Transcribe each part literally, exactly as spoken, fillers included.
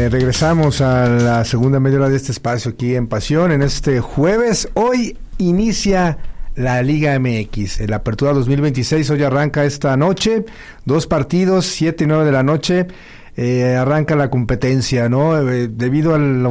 Eh, regresamos a la segunda media hora de este espacio aquí en Pasión, en este jueves. Hoy inicia la Liga M X, la Apertura dos mil veintiséis, hoy arranca esta noche, dos partidos, siete y nueve de la noche, eh, arranca la competencia, ¿no? Eh, debido al...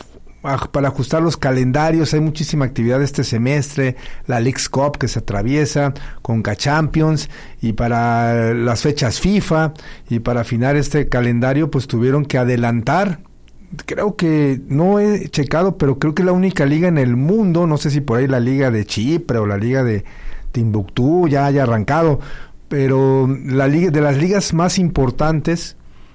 A, para ajustar los calendarios, hay muchísima actividad este semestre, la Leagues Cup que se atraviesa, Conca Champions, y para las fechas FIFA, y para afinar este calendario, pues tuvieron que adelantar. Creo que, no he checado, pero creo que es la única liga en el mundo, no sé si por ahí la liga de Chipre o la liga de Timbuktu ya haya arrancado, pero la liga de las ligas más importantes,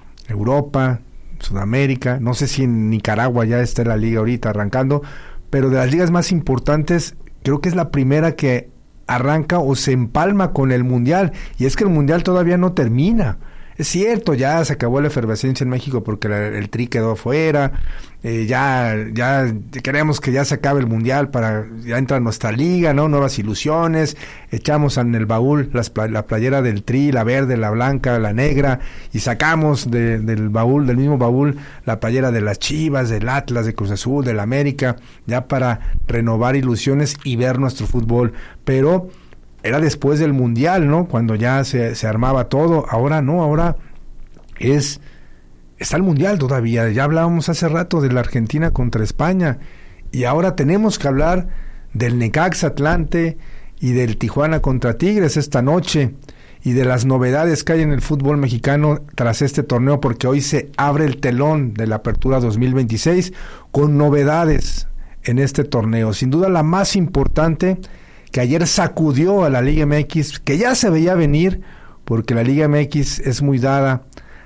Europa, Sudamérica, no sé si en Nicaragua ya está la liga ahorita arrancando, pero de las ligas más importantes, creo que es la primera que arranca o se empalma con el Mundial, y es que el Mundial todavía no termina. Es cierto, ya se acabó la efervescencia en México porque la, el Tri quedó afuera, eh, ya ya queremos que ya se acabe el Mundial para ya entra nuestra liga, ¿no? Nuevas ilusiones, echamos en el baúl las, la playera del Tri, la verde, la blanca, la negra, y sacamos de, del baúl, del mismo baúl, la playera de las Chivas, del Atlas, de Cruz Azul, del América, ya para renovar ilusiones y ver nuestro fútbol, pero era después del Mundial, ¿no? Cuando ya se, se armaba todo. Ahora no, ahora es... Está el Mundial todavía. Ya hablábamos hace rato de la Argentina contra España. Y ahora tenemos que hablar del Necaxa Atlante y del Tijuana contra Tigres esta noche. Y de las novedades que hay en el fútbol mexicano tras este torneo, porque hoy se abre el telón de la Apertura dos mil veintiséis con novedades en este torneo. Sin duda la más importante, que ayer sacudió a la Liga M X, que ya se veía venir, porque la Liga M X es muy dada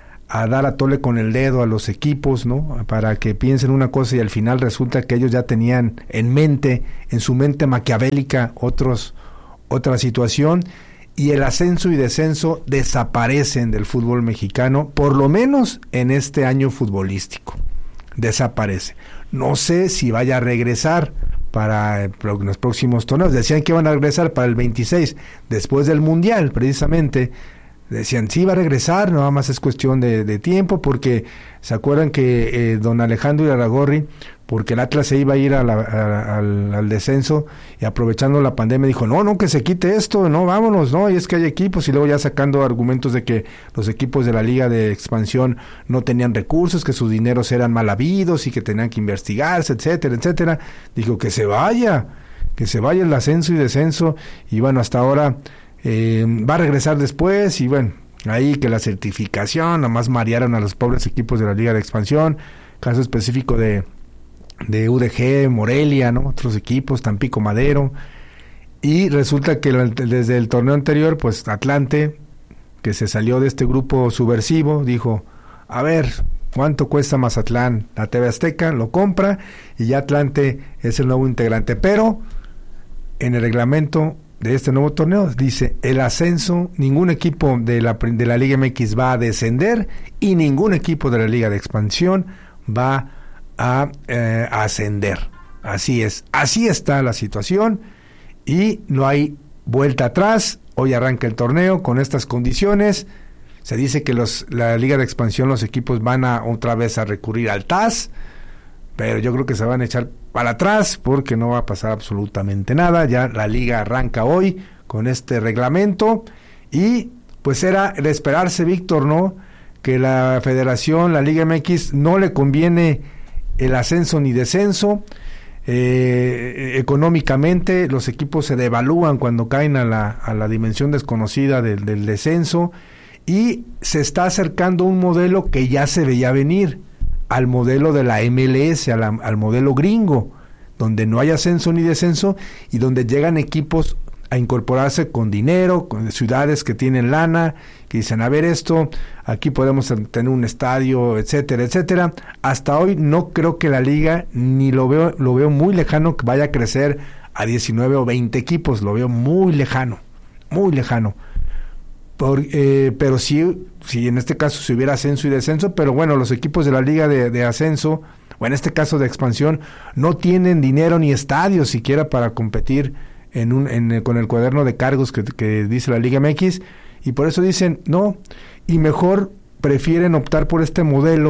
a dar a tole con el dedo a los equipos, ¿no? Para que piensen una cosa y al final resulta que ellos ya tenían en mente, en su mente maquiavélica, otros, otra situación, y el ascenso y descenso desaparecen del fútbol mexicano, por lo menos en este año futbolístico. Desaparece. No sé si vaya a regresar para los próximos torneos. Decían que iban a regresar para el veintiséis, después del Mundial, precisamente. Decían, sí va a regresar, nada más es cuestión de, de tiempo, porque se acuerdan que eh, don Alejandro Irarrágorri, porque el Atlas se iba a ir a la, a, al, al descenso, y aprovechando la pandemia dijo, no, no, que se quite esto, no, vámonos, no, y es que hay equipos, y luego ya sacando argumentos de que los equipos de la Liga de Expansión no tenían recursos, que sus dineros eran mal habidos, y que tenían que investigarse, etcétera, etcétera, dijo que se vaya, que se vaya el ascenso y descenso, y bueno, hasta ahora eh, va a regresar después, y bueno, ahí que la certificación, nomás marearon a los pobres equipos de la Liga de Expansión, caso específico de de U D G, Morelia, ¿no? Otros equipos, Tampico Madero, y resulta que el, desde el torneo anterior, pues Atlante, que se salió de este grupo subversivo, dijo, a ver, ¿cuánto cuesta Mazatlán? La T V Azteca lo compra, y ya Atlante es el nuevo integrante, pero en el reglamento de este nuevo torneo dice, el ascenso, ningún equipo de la, de la Liga M X va a descender, y ningún equipo de la Liga de Expansión va a A, eh, a ascender. Así es, así está la situación y no hay vuelta atrás. Hoy arranca el torneo con estas condiciones. Se dice que los la Liga de Expansión, los equipos van a otra vez a recurrir al T A S, pero yo creo que se van a echar para atrás porque no va a pasar absolutamente nada. Ya la liga arranca hoy con este reglamento y pues era de esperarse, Víctor, ¿no? Que la Federación, la Liga M X, no le conviene el ascenso ni descenso. Eh, económicamente los equipos se devalúan cuando caen a la, a la dimensión desconocida del, del descenso, y se está acercando un modelo que ya se veía venir, al modelo de la M L S, a la, al modelo gringo, donde no hay ascenso ni descenso y donde llegan equipos a incorporarse con dinero, con ciudades que tienen lana, que dicen, a ver esto, aquí podemos tener un estadio, etcétera, etcétera. Hasta hoy no creo que la liga, ni lo veo, lo veo muy lejano que vaya a crecer a diecinueve o veinte equipos, lo veo muy lejano, muy lejano. Por, eh, pero sí, sí, en este caso si hubiera ascenso y descenso, pero bueno, los equipos de la liga de, de ascenso, o en este caso de expansión, no tienen dinero ni estadios siquiera para competir en un en, con el cuaderno de cargos que, que dice la Liga M X, y por eso dicen no, y mejor prefieren optar por este modelo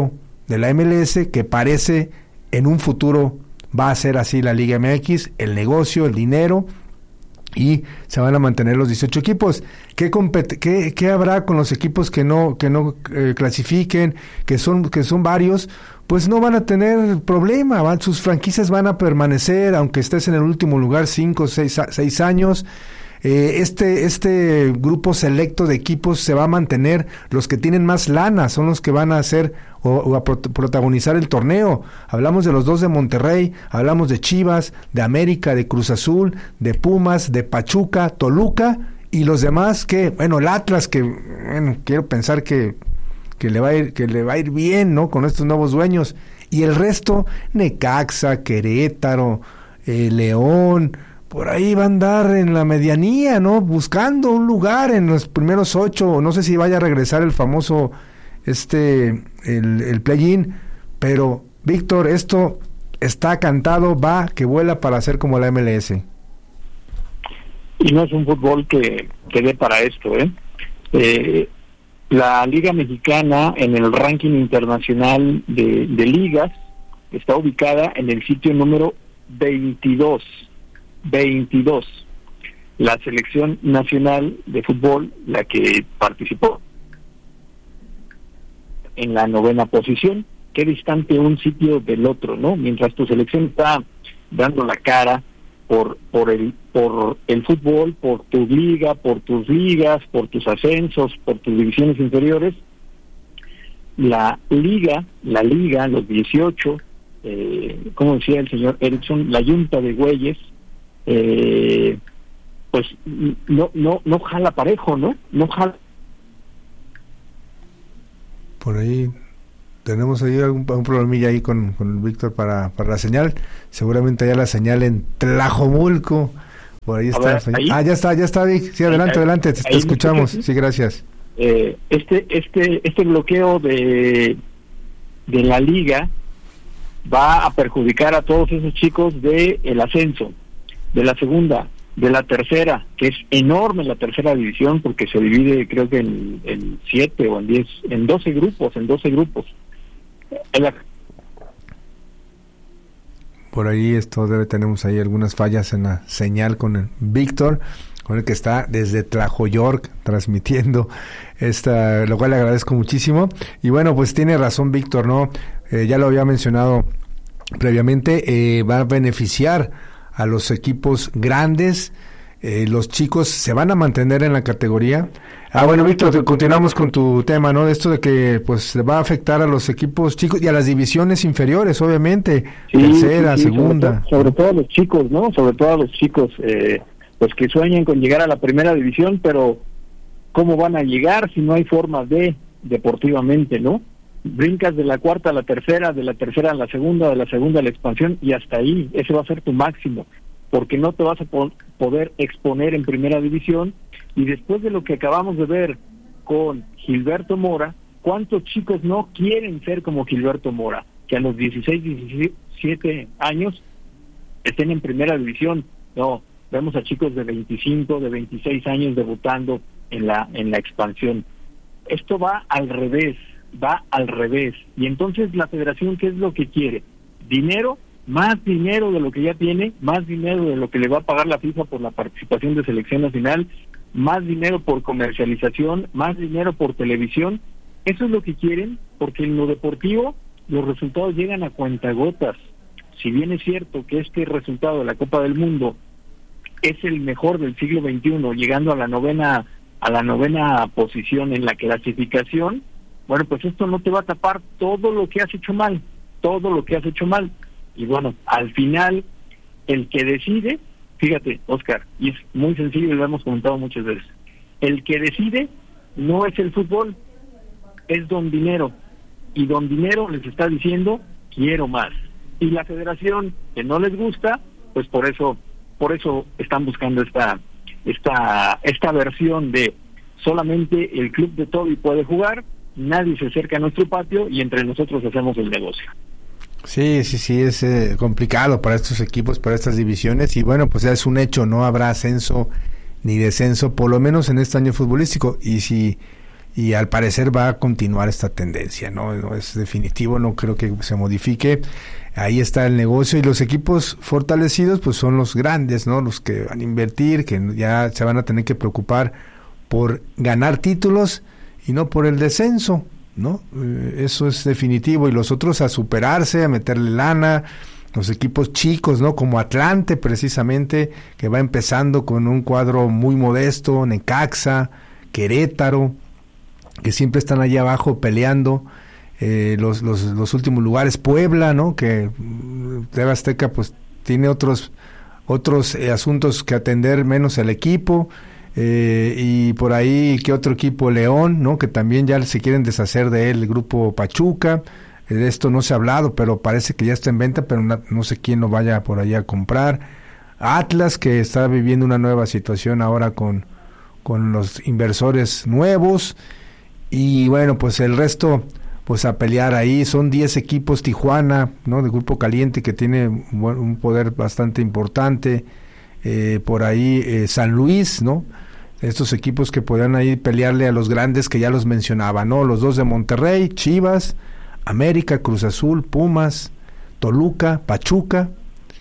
de la M L S, que parece en un futuro va a ser así la Liga M X, el negocio, el dinero, y se van a mantener los dieciocho equipos. ¿Qué, compet- qué, qué habrá con los equipos que no que no eh, clasifiquen, que son que son varios? Pues no van a tener problema, van, sus franquicias van a permanecer, aunque estés en el último lugar cinco, seis, seis años. Eh, este este grupo selecto de equipos se va a mantener. Los que tienen más lana son los que van a hacer o, o a pro- protagonizar el torneo. Hablamos de los dos de Monterrey, hablamos de Chivas, de América, de Cruz Azul, de Pumas, de Pachuca, Toluca y los demás que, bueno, el Atlas, que bueno, quiero pensar que que le va a ir que le va a ir bien, ¿no?, con estos nuevos dueños, y el resto, Necaxa, Querétaro, eh, León, por ahí va a andar en la medianía, ¿no?, buscando un lugar en los primeros ocho. No sé si vaya a regresar el famoso este el, el play-in, pero Víctor, esto está cantado, va que vuela para ser como la M L S. Y no es un fútbol que, que dé para esto, ¿eh? Eh, la Liga Mexicana en el ranking internacional de, de ligas está ubicada en el sitio número veintidós. veintidós. La selección nacional de fútbol, la que participó, en la novena posición. Qué distante un sitio del otro, ¿no? Mientras tu selección está dando la cara por por el por el fútbol, por tu liga, por tus ligas, por tus ascensos, por tus divisiones inferiores, la liga, la liga, los dieciocho, eh, como decía el señor Erickson, la yunta de güeyes, eh, pues no no no jala parejo, ¿no? No jala. Por ahí tenemos ahí algún un problemilla ahí con, con Víctor para, para la señal. Seguramente ya la señal en Tlajomulco. Por ahí está. Ver, ¿ahí? Ah, ya está, ya está, Vic. Sí, adelante, ahí, adelante, te, te escuchamos. Sí, gracias. Eh, este este este bloqueo de de la liga va a perjudicar a todos esos chicos de el ascenso, de la segunda, de la tercera, que es enorme la tercera división, porque se divide creo que en, en siete o en diez, en doce grupos, en doce grupos. En la... Por ahí esto debe tenemos ahí algunas fallas en la señal con el Víctor, con el que está desde Tlajoyork transmitiendo esta, lo cual le agradezco muchísimo. Y bueno, pues tiene razón Víctor, ¿no? Eh, ya lo había mencionado previamente, eh, va a beneficiar a los equipos grandes. Eh, los chicos se van a mantener en la categoría. Ah, bueno, Víctor, continuamos con tu tema, ¿no? De esto de que pues va a afectar a los equipos chicos y a las divisiones inferiores, obviamente, sí, tercera, sí, sí, segunda. Sobre todo, sobre todo a los chicos, ¿no? Sobre todo a los chicos, eh, pues que sueñan con llegar a la primera división, pero ¿cómo van a llegar si no hay forma de, deportivamente, ¿no? Brincas de la cuarta a la tercera, de la tercera a la segunda, de la segunda a la expansión, y hasta ahí, ese va a ser tu máximo, porque no te vas a po- poder exponer en primera división. Y después de lo que acabamos de ver con Gilberto Mora, ¿cuántos chicos no quieren ser como Gilberto Mora? Que a los dieciséis, diecisiete años estén en primera división. No, vemos a chicos de veinticinco, de veintiséis años debutando en la en la expansión. Esto va al revés, va al revés. Y entonces la federación, ¿qué es lo que quiere? Dinero, más dinero de lo que ya tiene, más dinero de lo que le va a pagar la FIFA por la participación de selección nacional, más dinero por comercialización, más dinero por televisión. Eso es lo que quieren, porque en lo deportivo los resultados llegan a cuentagotas. Si bien es cierto que este resultado de la Copa del Mundo es el mejor del siglo veintiuno, llegando a la novena a la novena posición en la clasificación, bueno, pues esto no te va a tapar todo lo que has hecho mal, todo lo que has hecho mal. Y bueno, al final, el que decide, fíjate, Oscar, y es muy sencillo y lo hemos comentado muchas veces, el que decide no es el fútbol, es Don Dinero. Y Don Dinero les está diciendo, quiero más. Y la federación, que no les gusta, pues por eso por eso están buscando esta esta esta versión de solamente el club de Toby puede jugar, nadie se acerca a nuestro patio y entre nosotros hacemos el negocio. Sí, sí, sí, es eh, complicado para estos equipos, para estas divisiones, y bueno, pues ya es un hecho, no habrá ascenso ni descenso, por lo menos en este año futbolístico, y si y al parecer va a continuar esta tendencia, ¿no? No es definitivo, no creo que se modifique. Ahí está el negocio, y los equipos fortalecidos pues son los grandes, ¿no? Los que van a invertir, que ya se van a tener que preocupar por ganar títulos y no por el descenso, ¿no? Eh, eso es definitivo, y los otros a superarse, a meterle lana. Los equipos chicos, ¿no? Como Atlante, precisamente, que va empezando con un cuadro muy modesto, Necaxa, Querétaro, que siempre están allí abajo peleando eh, los, los, los últimos lugares. Puebla, ¿no? Que T V Azteca pues tiene otros otros eh, asuntos que atender, menos el equipo. Eh, y por ahí, ¿qué otro equipo? León, ¿no? Que también ya se quieren deshacer de él, el grupo Pachuca. De esto no se ha hablado, pero parece que ya está en venta, pero no, no sé quién lo vaya por allá a comprar. Atlas, que está viviendo una nueva situación ahora con, con los inversores nuevos. Y bueno, pues el resto, pues a pelear ahí. Son diez equipos. Tijuana, ¿no? De Grupo Caliente, que tiene un poder bastante importante. Eh, por ahí eh, San Luis, ¿no? Estos equipos que podrían ahí pelearle a los grandes que ya los mencionaba, ¿no? Los dos de Monterrey, Chivas, América, Cruz Azul, Pumas, Toluca, Pachuca,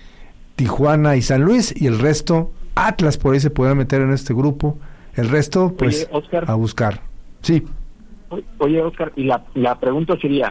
Tijuana y San Luis, y el resto, Atlas por ahí se puede meter en este grupo, el resto pues Oye, Oscar, a buscar. Sí. Oye, Oscar, y la, la pregunta sería,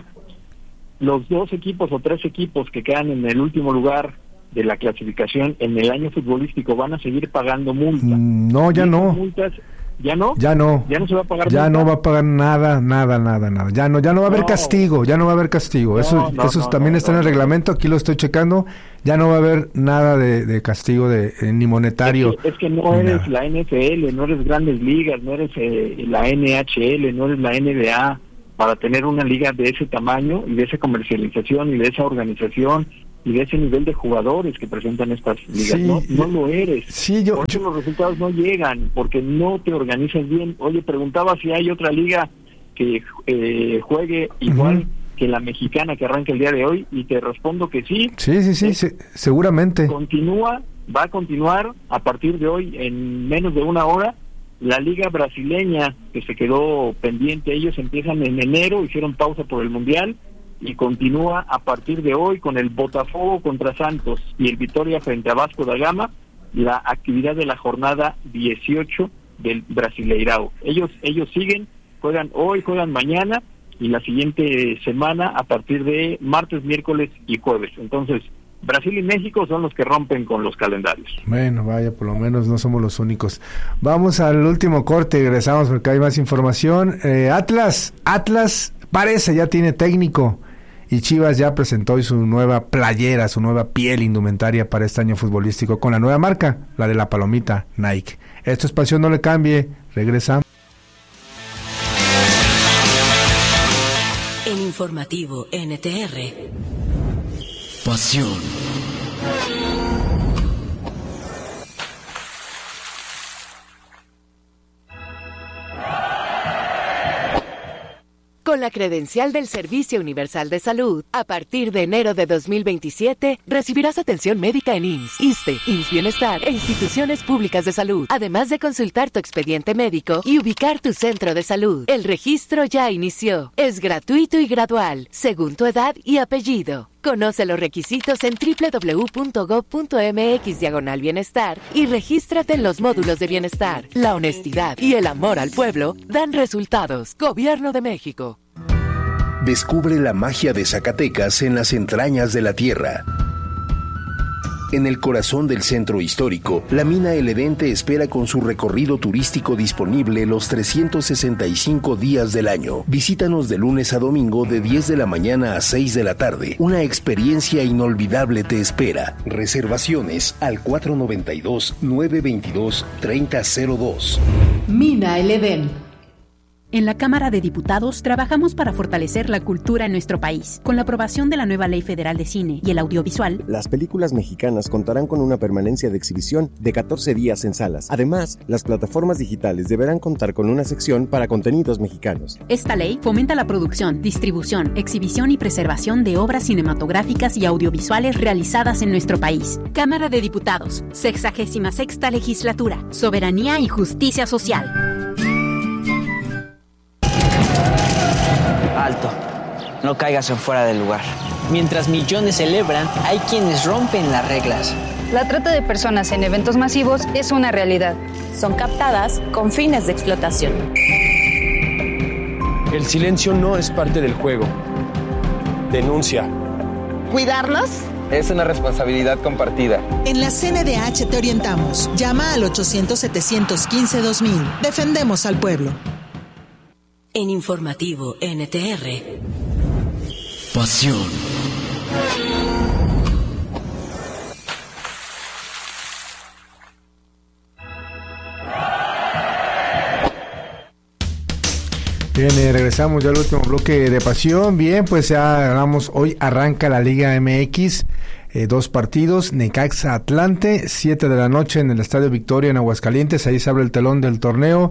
los dos equipos o tres equipos que quedan en el último lugar de la clasificación en el año futbolístico, ¿van a seguir pagando multa? No, ya no. Multas, ¿Ya no? Ya no. ¿Ya no se va a pagar Ya multa? no va a pagar nada, nada, nada, nada. Ya no, ya no va a haber No. castigo, ya no va a haber castigo. No, eso no, eso no, también no, está no, en el no. reglamento, aquí lo estoy checando. Ya no va a haber nada de, de castigo de eh, ni monetario. Es que, es que no ni eres nada. la N F L, no eres Grandes Ligas, no eres eh, la N H L, no eres la N B A, para tener una liga de ese tamaño y de esa comercialización y de esa organización y de ese nivel de jugadores que presentan estas ligas. Sí, no, no lo eres. Sí, yo, Por eso yo- los resultados no llegan, porque no te organizas bien. Oye, preguntaba si hay otra liga que eh, juegue igual Ujú. que la mexicana que arranca el día de hoy, y te respondo que sí. sí, sí, sí, Eh, se- seguramente. Continúa, va a continuar a partir de hoy, en menos de una hora, la liga brasileña que se quedó pendiente. Ellos empiezan en enero, hicieron pausa por el Mundial, y continúa a partir de hoy con el Botafogo contra Santos y el Vitória frente a Vasco da Gama, la actividad de la jornada dieciocho del Brasileirao. Ellos ellos siguen, juegan hoy, juegan mañana, y la siguiente semana a partir de martes, miércoles y jueves. Entonces, Brasil y México son los que rompen con los calendarios. Bueno, vaya, por lo menos no somos los únicos. Vamos al último corte y regresamos porque hay más información. Eh, Atlas, Atlas parece ya tiene técnico, y Chivas ya presentó hoy su nueva playera, su nueva piel indumentaria para este año futbolístico con la nueva marca, la de la palomita Nike. Esto es Pasión, no le cambie, regresamos. En Informativo N T R. Pasión. Con la credencial del Servicio Universal de Salud, a partir de enero de dos mil veintisiete, recibirás atención médica en I M S S, ISSSTE, I M S S Bienestar e instituciones públicas de salud, además de consultar tu expediente médico y ubicar tu centro de salud. El registro ya inició. Es gratuito y gradual, según tu edad y apellido. Conoce los requisitos en doble u doble u doble u punto gob punto eme equis diagonal bienestar y regístrate en los módulos de bienestar. La honestidad y el amor al pueblo dan resultados. Gobierno de México. Descubre la magia de Zacatecas en las entrañas de la tierra. En el corazón del centro histórico, la mina El Edén te espera con su recorrido turístico disponible los trescientos sesenta y cinco días del año. Visítanos de lunes a domingo de diez de la mañana a seis de la tarde. Una experiencia inolvidable te espera. Reservaciones al cuatro noventa y dos, nueve veintidós, treinta cero dos. Mina El Edén. En la Cámara de Diputados trabajamos para fortalecer la cultura en nuestro país. Con la aprobación de la nueva Ley Federal de Cine y el Audiovisual, las películas mexicanas contarán con una permanencia de exhibición de catorce días en salas. Además, las plataformas digitales deberán contar con una sección para contenidos mexicanos. esta ley fomenta la producción, distribución, exhibición y preservación de obras cinematográficas y audiovisuales realizadas en nuestro país. Cámara de Diputados, sexagésima sexta legislatura, soberanía y justicia social. no caigas en fuera del lugar. Mientras millones celebran, hay quienes rompen las reglas. La trata de personas en eventos masivos es una realidad. Son captadas con fines de explotación. El silencio no es parte del juego. Denuncia. ¿Cuidarlos? Es una responsabilidad compartida. En la C N D H te orientamos. Llama al ochocientos, setecientos quince, dos mil. Defendemos al pueblo. En Informativo N T R. Pasión. Bien, eh, regresamos ya al último bloque de Pasión. Bien, pues ya hablamos, hoy arranca la Liga M X, eh, dos partidos, Necaxa Atlante, siete de la noche en el Estadio Victoria en Aguascalientes, ahí se abre el telón del torneo,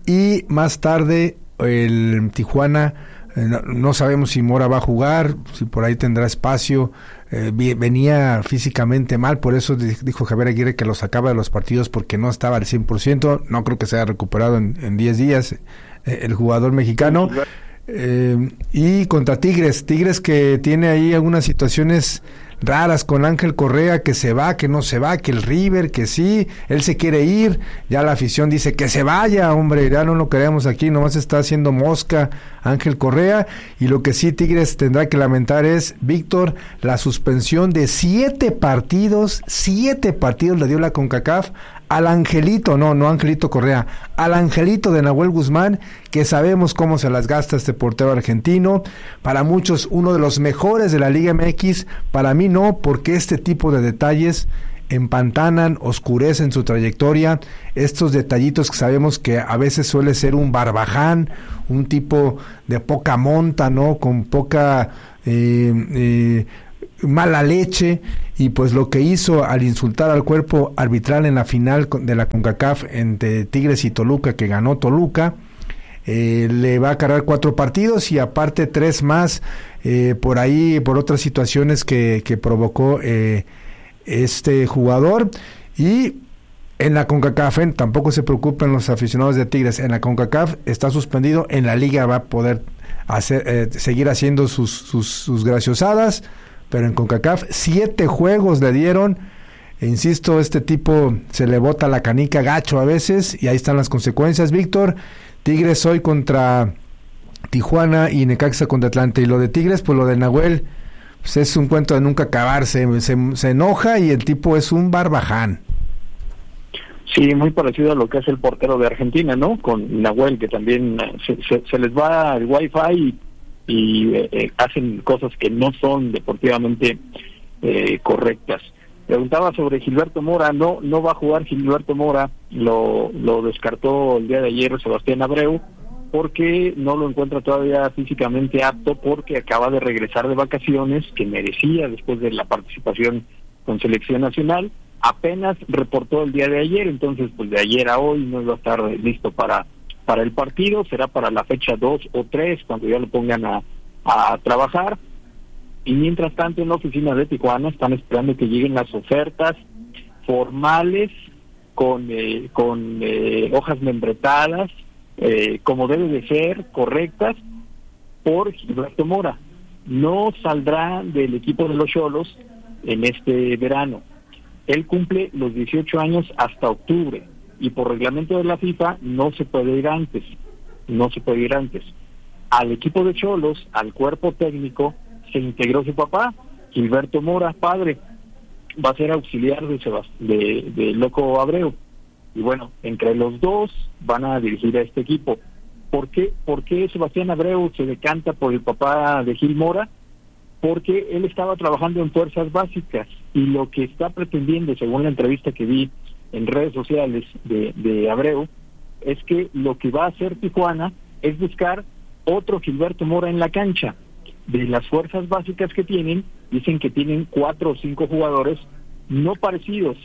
y más tarde el Tijuana, eh, no, no sabemos si Mora va a jugar, si por ahí tendrá espacio, eh, venía físicamente mal, por eso dijo Javier Aguirre que lo sacaba de los partidos porque no estaba al cien por ciento, no creo que se haya recuperado en, en diez días, el jugador mexicano, eh, y contra Tigres, Tigres que tiene ahí algunas situaciones raras con Ángel Correa, que se va, que no se va, que el River, que sí, él se quiere ir, ya la afición dice que se vaya, hombre, ya no lo queremos aquí, nomás está haciendo mosca Ángel Correa, y lo que sí Tigres tendrá que lamentar es, Víctor, la suspensión de siete partidos, siete partidos le dio la CONCACAF al Angelito, no, no Angelito Correa, al Angelito de Nahuel Guzmán, que sabemos cómo se las gasta este portero argentino, para muchos uno de los mejores de la Liga M X, para mí no, porque este tipo de detalles empantanan, oscurecen su trayectoria, estos detallitos que sabemos que a veces suele ser un barbaján, un tipo de poca monta, ¿no?, con poca eh, eh, mala leche, y pues lo que hizo al insultar al cuerpo arbitral en la final de la CONCACAF entre Tigres y Toluca, que ganó Toluca, eh, le va a cargar cuatro partidos y aparte tres más eh, por ahí, por otras situaciones que, que provocó eh, este jugador. Y en la CONCACAF, eh, tampoco se preocupen los aficionados de Tigres, en la CONCACAF está suspendido, en la liga va a poder hacer, eh, seguir haciendo sus, sus, sus graciosadas, pero en CONCACAF siete juegos le dieron, e insisto, este tipo se le bota la canica gacho a veces, y ahí están las consecuencias, Víctor. Tigres hoy contra Tijuana y Necaxa contra Atlante, y lo de Tigres, pues lo de Nahuel, pues es un cuento de nunca acabarse, se, se enoja y el tipo es un barbaján. Sí, muy parecido a lo que hace el portero de Argentina, ¿no? Con Nahuel, que también se, se, se les va el wifi y y eh, hacen cosas que no son deportivamente eh, correctas. Preguntaba sobre Gilberto Mora, no no va a jugar Gilberto Mora, lo lo descartó el día de ayer Sebastián Abreu, porque no lo encuentra todavía físicamente apto, porque acaba de regresar de vacaciones, que merecía después de la participación con selección nacional, apenas reportó el día de ayer, entonces pues de ayer a hoy no iba a estar listo para para el partido, será para la fecha dos o tres, cuando ya lo pongan a, a trabajar. Y mientras tanto en la oficina de Tijuana están esperando que lleguen las ofertas formales con eh, con eh, hojas membretadas, eh, como debe de ser, correctas, por Gilberto Mora. No saldrá del equipo de los Xolos en este verano. Él cumple los dieciocho años hasta octubre, y por reglamento de la FIFA no se puede ir antes, no se puede ir antes. Al equipo de Xolos, al cuerpo técnico, se integró su papá, Gilberto Mora, padre, va a ser auxiliar de, Sebast- de, de Loco Abreu, y bueno, entre los dos van a dirigir a este equipo. ¿Por qué, ¿Por qué Sebastián Abreu se decanta por el papá de Gil Mora? Porque él estaba trabajando en fuerzas básicas, y lo que está pretendiendo, según la entrevista que vi en redes sociales de, de Abreu, es que lo que va a hacer Tijuana es buscar otro Gilberto Mora en la cancha. De las fuerzas básicas que tienen, dicen que tienen cuatro o cinco jugadores no parecidos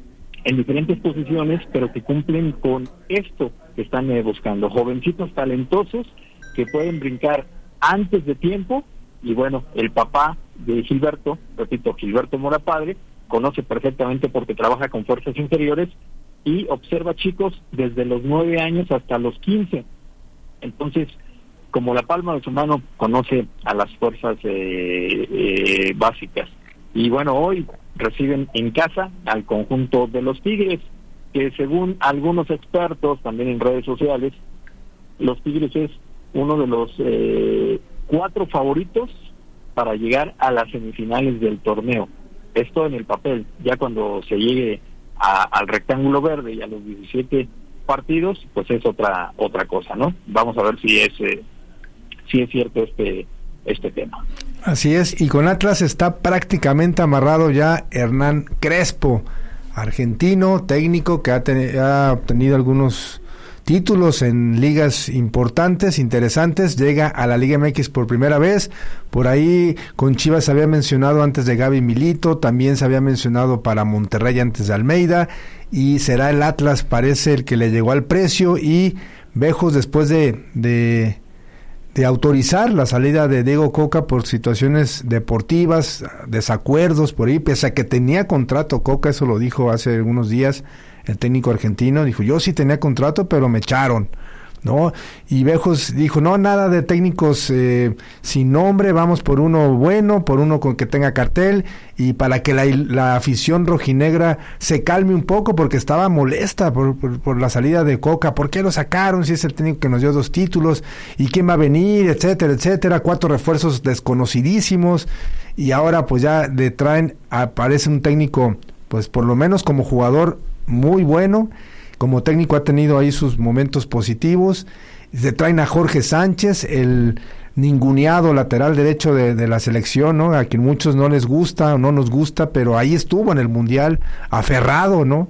en diferentes posiciones, pero que cumplen con esto que están eh, buscando. Jovencitos talentosos que pueden brincar antes de tiempo, y bueno, el papá de Gilberto, repito, Gilberto Mora padre, conoce perfectamente porque trabaja con fuerzas inferiores y observa chicos desde los nueve años hasta los quince. Entonces, como la palma de su mano conoce a las fuerzas eh, eh, básicas. Y bueno, hoy reciben en casa al conjunto de los Tigres, que según algunos expertos, también en redes sociales, los Tigres es uno de los eh, cuatro favoritos para llegar a las semifinales del torneo. Esto en el papel. Ya cuando se llegue a, al rectángulo verde y a los diecisiete partidos, pues es otra otra cosa, ¿no? Vamos a ver si es eh, si es cierto este este tema. Así es, y con Atlas está prácticamente amarrado ya Hernán Crespo, argentino, técnico que ha, ten, ha obtenido algunos títulos en ligas importantes, interesantes, llega a la Liga M X por primera vez. Por ahí con Chivas se había mencionado antes de Gaby Milito, también se había mencionado para Monterrey antes de Almeida, y será el Atlas, parece, el que le llegó al precio, y Bejos, después de, de, de autorizar la salida de Diego Coca por situaciones deportivas, desacuerdos por ahí, pese a que tenía contrato Coca, eso lo dijo hace algunos días el técnico argentino, dijo, yo sí tenía contrato, pero me echaron, ¿no? Y Bejos dijo, no, nada de técnicos eh, sin nombre, vamos por uno bueno, por uno con que tenga cartel, y para que la, la afición rojinegra se calme un poco, porque estaba molesta por, por, por la salida de Coca. ¿Por qué lo sacaron si es el técnico que nos dio dos títulos? ¿Y quién va a venir? Etcétera, etcétera. Cuatro refuerzos desconocidísimos, y ahora pues ya le traen, aparece un técnico, pues por lo menos como jugador muy bueno, como técnico ha tenido ahí sus momentos positivos. Se traen a Jorge Sánchez, el ninguneado lateral derecho de, de la selección, ¿no? A quien muchos no les gusta o no nos gusta, pero ahí estuvo en el Mundial, aferrado, ¿no?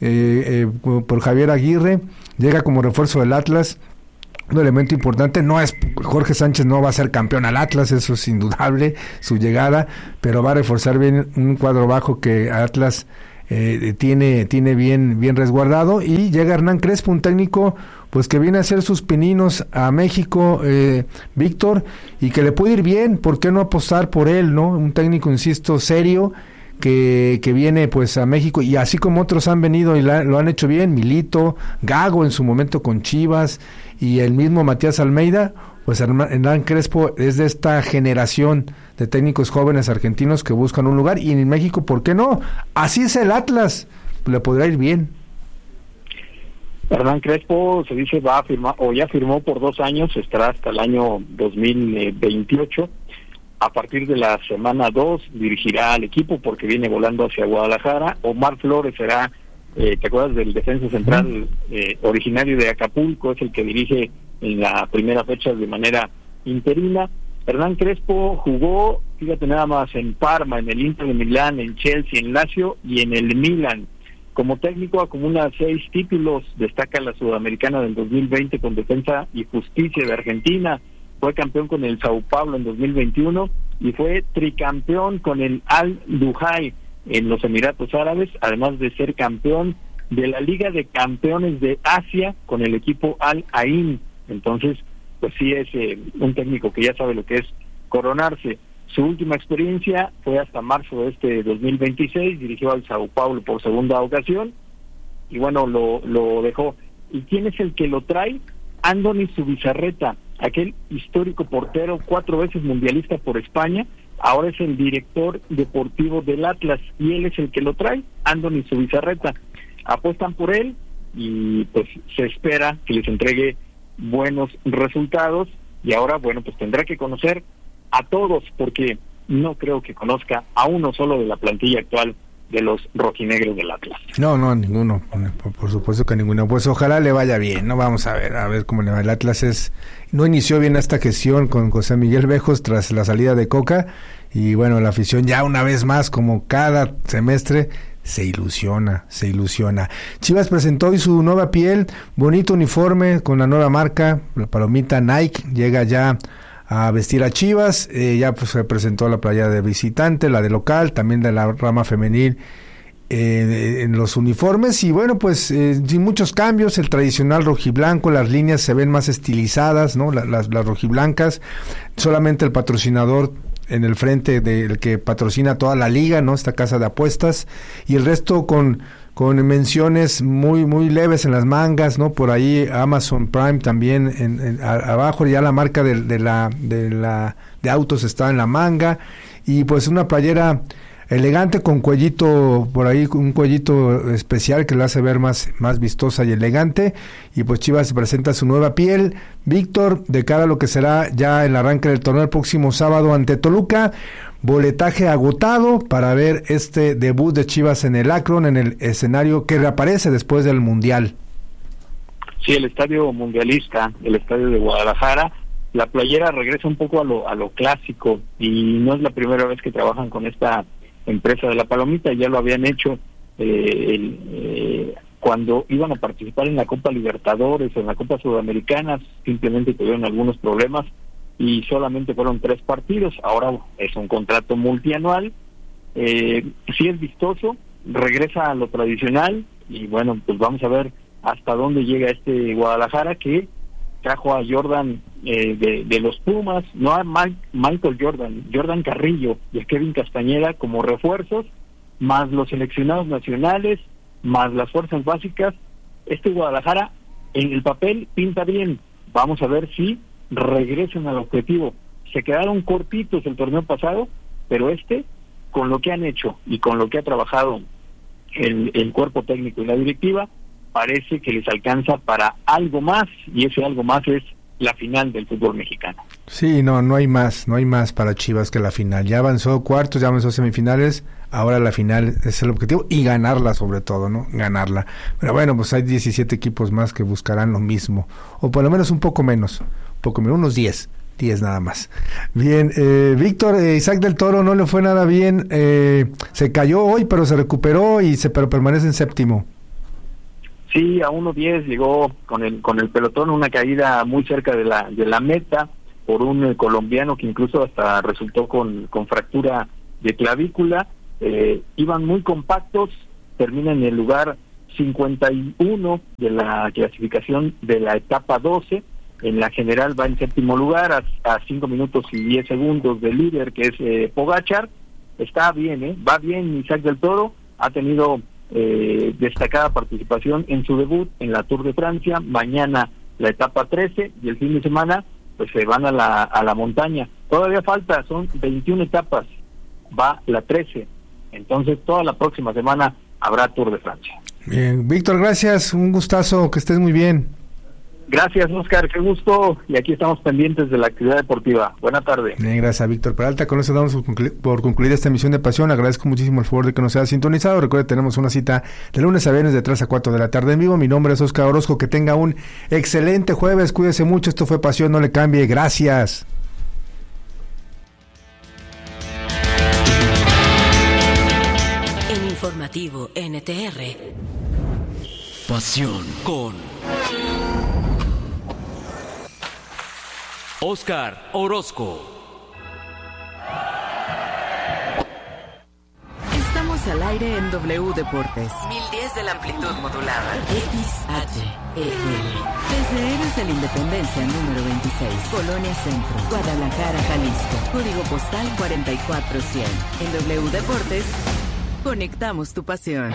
Eh, eh, por Javier Aguirre, llega como refuerzo del Atlas. Un elemento importante, no es, Jorge Sánchez no va a ser campeón al Atlas, eso es indudable, su llegada, pero va a reforzar bien un cuadro bajo que Atlas Eh, tiene tiene bien bien resguardado. Y llega Hernán Crespo, un técnico pues que viene a hacer sus pininos a México, eh, Víctor, y que le puede ir bien. ¿Por qué no apostar por él, no? Un técnico, insisto, serio, que, que viene pues a México, y así como otros han venido y la, lo han hecho bien, Milito, Gago en su momento con Chivas, y el mismo Matías Almeida. Pues Hernán Crespo es de esta generación de técnicos jóvenes argentinos que buscan un lugar, y en México, ¿por qué no? Así es el Atlas, le podrá ir bien. Hernán Crespo, se dice, va a firmar, o ya firmó por dos años, estará hasta el año dos mil veintiocho. A partir de la semana dos dirigirá al equipo, porque viene volando hacia Guadalajara. Omar Flores será, eh, ¿te acuerdas del defensa central eh, originario de Acapulco? Es el que dirige en la primera fecha de manera interina. Hernán Crespo jugó, fíjate nada más, en Parma, en el Inter de Milán, en Chelsea, en Lazio y en el Milan. Como técnico acumula seis títulos, destaca la Sudamericana del dos mil veinte con Defensa y Justicia de Argentina, fue campeón con el Sao Paulo en dos mil veintiuno y fue tricampeón con el Al-Duhai en los Emiratos Árabes, además de ser campeón de la Liga de Campeones de Asia con el equipo Al-Ain. Entonces, pues sí es eh, un técnico que ya sabe lo que es coronarse. Su última experiencia fue hasta marzo de este dos mil veintiséis, dirigió al Sao Paulo por segunda ocasión, y bueno, lo, lo dejó. ¿Y quién es el que lo trae? Andoni Zubizarreta, aquel histórico portero, cuatro veces mundialista por España, ahora es el director deportivo del Atlas, y él es el que lo trae, Andoni Zubizarreta. Apuestan por él, y pues se espera que les entregue buenos resultados, y ahora, bueno, pues tendrá que conocer a todos, porque no creo que conozca a uno solo de la plantilla actual de los rojinegros del Atlas. No, no, ninguno, por, por supuesto que ninguno. Pues ojalá le vaya bien, ¿no? Vamos a ver, a ver cómo le va. El Atlas es, no inició bien esta gestión con José Miguel Bejos tras la salida de Coca, y bueno, la afición ya una vez más, como cada semestre, se ilusiona, se ilusiona. Chivas presentó hoy su nueva piel, bonito uniforme con la nueva marca, la palomita Nike, llega ya a vestir a Chivas. Eh, ya pues se presentó la playa de visitante, la de local, también de la rama femenil eh, en los uniformes, y bueno, pues eh, sin muchos cambios, el tradicional rojiblanco, las líneas se ven más estilizadas, ¿no? Las, las, las rojiblancas, solamente el patrocinador en el frente del que patrocina toda la liga, ¿no? Esta casa de apuestas, y el resto con con menciones muy muy leves en las mangas, ¿no? Por ahí Amazon Prime también en, en, a, abajo, ya la marca de, de la de la de autos está en la manga, y pues una playera elegante con cuellito por ahí, un cuellito especial que la hace ver más, más vistosa y elegante, y pues Chivas presenta su nueva piel. Víctor, de cara a lo que será ya el arranque del torneo el próximo sábado ante Toluca, boletaje agotado para ver este debut de Chivas en el Akron, en el escenario que reaparece después del Mundial. Sí, el estadio mundialista, el estadio de Guadalajara. La playera regresa un poco a lo, a lo clásico, y no es la primera vez que trabajan con esta empresa de la palomita. Ya lo habían hecho eh, el, eh, cuando iban a participar en la Copa Libertadores o en la Copa Sudamericana. Simplemente tuvieron algunos problemas y solamente fueron tres partidos. Ahora es un contrato multianual, eh, sí es vistoso, regresa a lo tradicional, y bueno, pues vamos a ver hasta dónde llega este Guadalajara, que trajo a Jordan eh, de, de los Pumas, no a Mike, Michael Jordan, Jordan Carrillo y a Kevin Castañeda como refuerzos, más los seleccionados nacionales, más las fuerzas básicas. Este Guadalajara en el papel pinta bien. Vamos a ver si regresan al objetivo. Se quedaron cortitos el torneo pasado, pero este, con lo que han hecho y con lo que ha trabajado el, el cuerpo técnico y la directiva, parece que les alcanza para algo más, y ese algo más es la final del fútbol mexicano. Sí, no, no hay más, no hay más para Chivas que la final. Ya avanzó cuartos, ya avanzó semifinales, ahora la final es el objetivo, y ganarla sobre todo, ¿no? Ganarla. Pero bueno, pues hay diecisiete equipos más que buscarán lo mismo, o por lo menos un poco menos, un poco menos, unos diez, diez nada más. Bien, eh, Víctor, eh, Isaac del Toro no le fue nada bien, eh, se cayó hoy, pero se recuperó y se pero permanece en séptimo. Sí, a uno diez llegó con el con el pelotón, una caída muy cerca de la de la meta por un eh, colombiano que incluso hasta resultó con, con fractura de clavícula. Eh, iban muy compactos, terminan en el lugar cincuenta y uno de la clasificación de la etapa doce. En la general va en séptimo lugar, a, a cinco minutos y diez segundos del líder, que es eh, Pogačar. Está bien, ¿eh? Va bien Isaac del Toro, ha tenido Eh, destacada participación en su debut en la Tour de Francia. Mañana la etapa trece, y el fin de semana pues se van a la a la montaña. Todavía falta, son veintiuna etapas, va la trece, entonces toda la próxima semana habrá Tour de Francia. Bien, Víctor, gracias, un gustazo, que estés muy bien. Gracias, Oscar, qué gusto, y aquí estamos pendientes de la actividad deportiva. Buena tarde. Bien, gracias a Víctor Peralta. Con eso damos por, conclu- por concluir esta emisión de Pasión. Agradezco muchísimo el favor de que nos haya sintonizado. Recuerde, tenemos una cita de lunes a viernes de tres a cuatro de la tarde en vivo. Mi nombre es Oscar Orozco. Que tenga un excelente jueves. Cuídese mucho. Esto fue Pasión, no le cambie. Gracias. En Informativo N T R. Pasión con Oscar Orozco. Estamos al aire en W Deportes. mil diez de la amplitud modulada. X H E L. Desde Héroes de la Independencia número veintiséis. Colonia Centro. Guadalajara, Jalisco. Código postal cuarenta y cuatro cien. En W Deportes, conectamos tu pasión.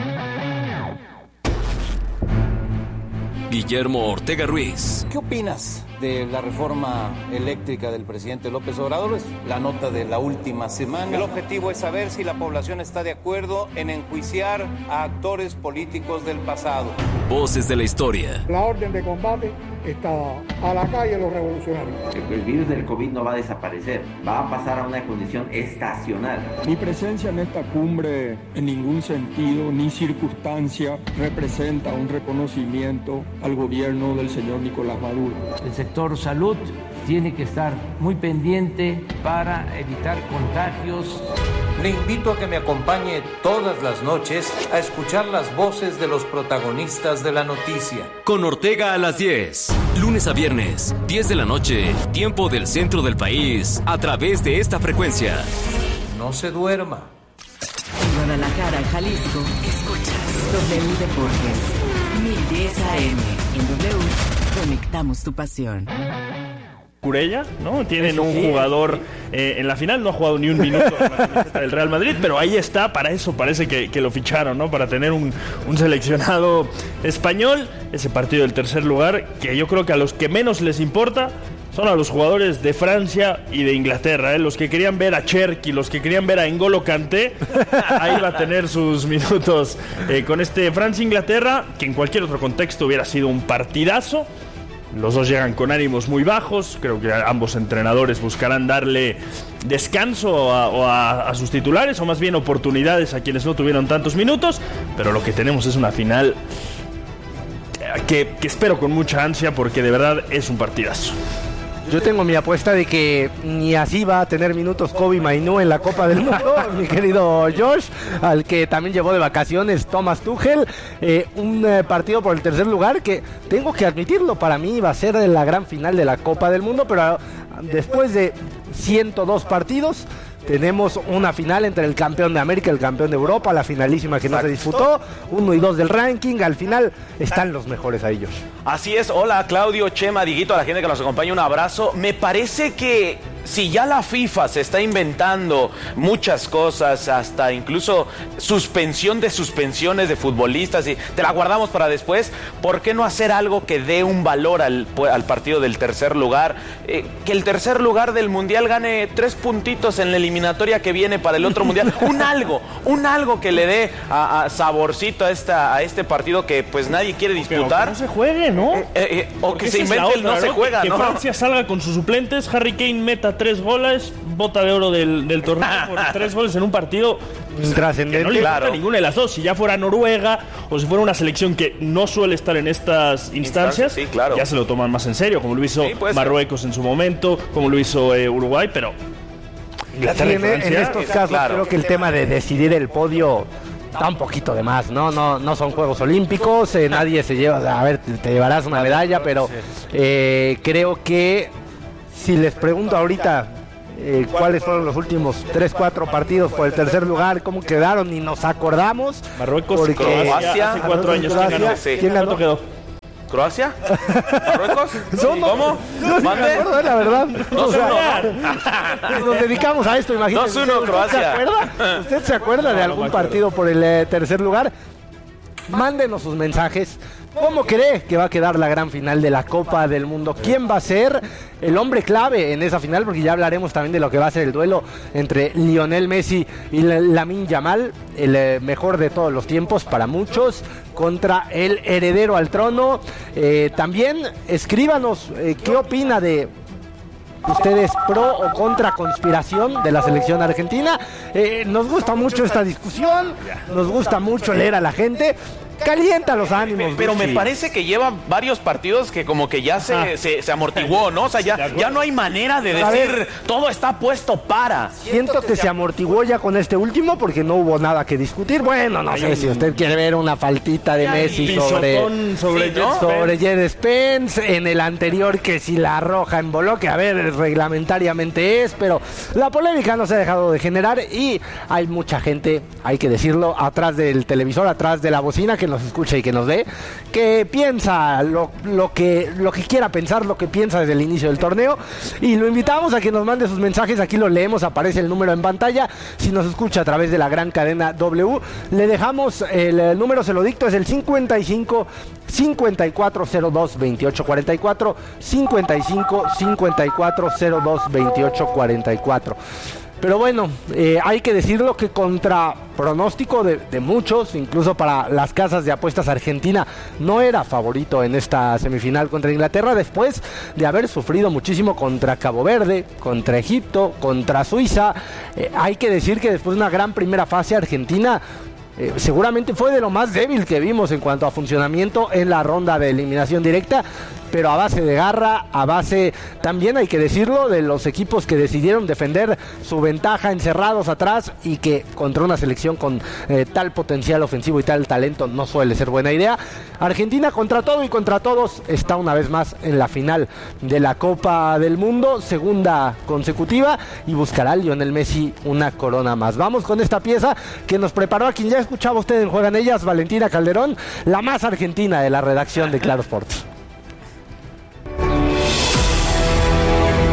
Guillermo Ortega Ruiz. ¿Qué opinas de la reforma eléctrica del presidente López Obrador? Es la nota de la última semana. El objetivo es saber si la población está de acuerdo en enjuiciar a actores políticos del pasado. Voces de la historia. La orden de combate está a la calle los revolucionarios. El virus del COVID no va a desaparecer, va a pasar a una condición estacional. Mi presencia en esta cumbre en ningún sentido ni circunstancia representa un reconocimiento al gobierno del señor Nicolás Maduro. El sector salud tiene que estar muy pendiente para evitar contagios. Le invito a que me acompañe todas las noches a escuchar las voces de los protagonistas de la noticia. Con Ortega a las diez, lunes a viernes, diez de la noche, tiempo del centro del país, a través de esta frecuencia. No se duerma. En Guadalajara, Jalisco, escuchas W Deportes, mil diez A M. En W, conectamos tu pasión. Cucurella, ¿no? Tienen un jugador eh, en la final, no ha jugado ni un minuto con la camiseta del Real Madrid, pero ahí está, para eso parece que, que lo ficharon, ¿no? Para tener un, un seleccionado español. Ese partido del tercer lugar, que yo creo que a los que menos les importa son a los jugadores de Francia y de Inglaterra, ¿eh? Los que querían ver a Cherki, los que querían ver a N'Golo Kanté, ahí va a tener sus minutos eh, con este Francia-Inglaterra, que en cualquier otro contexto hubiera sido un partidazo. Los dos llegan con ánimos muy bajos, creo que ambos entrenadores buscarán darle descanso a, o a, a sus titulares, o más bien oportunidades a quienes no tuvieron tantos minutos, pero lo que tenemos es una final que, que espero con mucha ansia, porque de verdad es un partidazo. Yo tengo mi apuesta de que ni así va a tener minutos Kobbie Mainoo en la Copa del Mundo, mi querido Josh, al que también llevó de vacaciones Thomas Tuchel. Eh, un eh, partido por el tercer lugar que, tengo que admitirlo, para mí va a ser la gran final de la Copa del Mundo, pero después de ciento dos partidos tenemos una final entre el campeón de América y el campeón de Europa, la finalísima que no se disputó, uno y dos del ranking. Al final están los mejores a ellos. Así es. Hola Claudio, Chema, Diguito, a la gente que nos acompaña, un abrazo. Me parece que si ya la FIFA se está inventando muchas cosas, hasta incluso suspensión de suspensiones de futbolistas, y te la guardamos para después, ¿por qué no hacer algo que dé un valor al, al partido del tercer lugar? Eh, que el tercer lugar del Mundial gane tres puntitos en la eliminatoria que viene para el otro Mundial. Un algo, un algo que le dé a, a saborcito a, esta, a este partido que pues nadie quiere disputar. Pero que no se juegue, ¿no? Eh, eh, o Porque que se invente el no, ¿no? se juega, que, ¿no? Que Francia salga con sus suplentes, Harry Kane meta tres goles, bota de oro del, del torneo por tres goles en un partido trascendente. Que no le importa claro. ninguna de las dos. Si ya fuera Noruega o si fuera una selección que no suele estar en estas instancias, sí, claro. ya se lo toman más en serio, como lo hizo sí, Marruecos ser. en su momento, como lo hizo eh, Uruguay, pero Inglaterra sí, en, Francia, en estos casos claro. creo que el tema de decidir el podio da un poquito de más, ¿no? No, no son Juegos Olímpicos, eh, nadie se lleva, a ver, te, te llevarás una medalla, pero eh, creo que si les pregunto ahorita eh, cuáles fueron los últimos tres, cuatro partidos por el tercer lugar, cómo quedaron, y nos acordamos. Marruecos, porque Croacia, hace cuatro años. Croacia, ¿Quién ganó? Sí. ¿Quién ganó? quedó? ¿Croacia? ¿Marruecos? ¿Cómo? No, no me acuerdo, la verdad. dos uno. Nos dedicamos a esto, imagínense. dos uno Croacia. ¿Usted se acuerda, ¿Usted se acuerda de algún partido por el eh, tercer lugar? Mándenos sus mensajes. ¿Cómo cree que va a quedar la gran final de la Copa del Mundo? ¿Quién va a ser el hombre clave en esa final? Porque ya hablaremos también de lo que va a ser el duelo entre Lionel Messi y Lamine Yamal, el eh, mejor de todos los tiempos para muchos, contra el heredero al trono. Eh, también escríbanos eh, qué opina de ustedes, pro o contra conspiración de la selección argentina. Eh, nos gusta mucho esta discusión, nos gusta mucho leer a la gente. Calienta los ánimos. Pero me parece que lleva varios partidos que como que ya se, se, se amortiguó, ¿no? O sea, ya, ya no hay manera de decir todo está puesto para. Siento que se amortiguó ya con este último porque no hubo nada que discutir. Bueno, no sé si usted quiere ver una faltita de Messi sobre sobre, sí, ¿no? sobre Jed Spence, en el anterior que si la roja en bloque, a ver, reglamentariamente es, pero la polémica no se ha dejado de generar y hay mucha gente, hay que decirlo, atrás del televisor, atrás de la bocina, que nos escucha y que nos ve, que piensa lo, lo que lo que quiera pensar, lo que piensa desde el inicio del torneo, y lo invitamos a que nos mande sus mensajes. Aquí lo leemos, aparece el número en pantalla. Si nos escucha a través de la gran cadena W, le dejamos el, el número, se lo dicto, es el cincuenta y cinco, cincuenta y cuatro cero dos, veintiocho cuarenta y cuatro, cincuenta y cinco, cincuenta y cuatro cero dos, veintiocho cuarenta y cuatro. Pero bueno, eh, hay que decirlo que contra pronóstico de, de muchos, incluso para las casas de apuestas, Argentina no era favorito en esta semifinal contra Inglaterra, después de haber sufrido muchísimo contra Cabo Verde, contra Egipto, contra Suiza. Eh, hay que decir que después de una gran primera fase, Argentina Eh, seguramente fue de lo más débil que vimos en cuanto a funcionamiento en la ronda de eliminación directa, pero a base de garra, a base, también hay que decirlo, de los equipos que decidieron defender su ventaja encerrados atrás, y que contra una selección con eh, tal potencial ofensivo y tal talento no suele ser buena idea. Argentina contra todo y contra todos está una vez más en la final de la Copa del Mundo, segunda consecutiva, y buscará Lionel Messi una corona más. Vamos con esta pieza que nos preparó a quien ya escuchaba usted en Juegan Ellas, Valentina Calderón, la más argentina de la redacción de Claro Sports.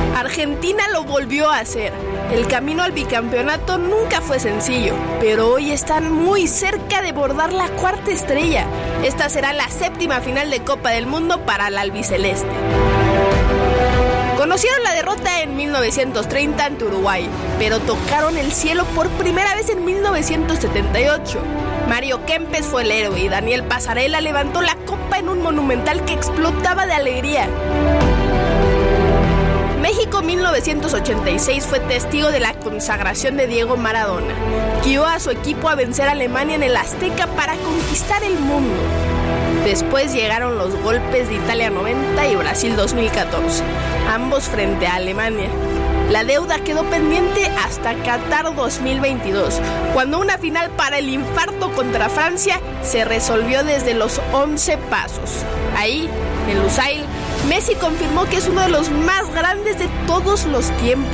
volvió a hacer. El camino al bicampeonato nunca fue sencillo, pero hoy están muy cerca de bordar la cuarta estrella. Esta será la séptima final de Copa del Mundo para la albiceleste. Conocieron la derrota en mil novecientos treinta ante Uruguay, pero tocaron el cielo por primera vez en mil novecientos setenta y ocho. Mario Kempes fue el héroe y Daniel Passarella levantó la copa en un monumental que explotaba de alegría. México mil novecientos ochenta y seis fue testigo de la consagración de Diego Maradona, guió a su equipo a vencer a Alemania en el Azteca para conquistar el mundo. Después llegaron los golpes de Italia noventa y Brasil dos mil catorce, ambos frente a Alemania. La deuda quedó pendiente hasta Qatar dos mil veintidós, cuando una final para el infarto contra Francia se resolvió desde los once pasos. Ahí, en Lusail, Messi confirmó que es uno de los más grandes de todos los tiempos.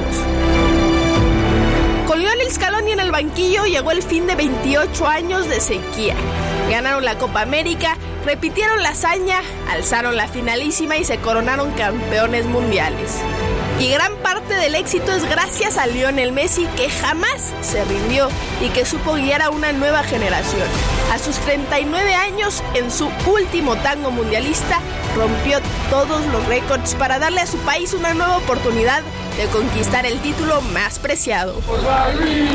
Con Lionel Scaloni en el banquillo llegó el fin de veintiocho años de sequía. Ganaron la Copa América, repitieron la hazaña, alzaron la finalísima y se coronaron campeones mundiales. Y gran parte del éxito es gracias a Lionel Messi, que jamás se rindió y que supo guiar a una nueva generación. A sus treinta y nueve años, en su último tango mundialista, rompió todos los récords para darle a su país una nueva oportunidad de conquistar el título más preciado.